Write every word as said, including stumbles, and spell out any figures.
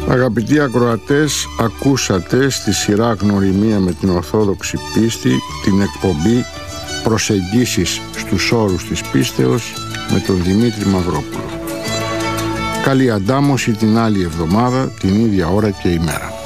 Αγαπητοί ακροατές, ακούσατε στη σειρά Γνωριμία με την Ορθόδοξη Πίστη την εκπομπή Προσεγγίσεις στους όρους της πίστεως με τον Δημήτρη Μαυρόπουλο. Καλή αντάμωση την άλλη εβδομάδα, την ίδια ώρα και ημέρα.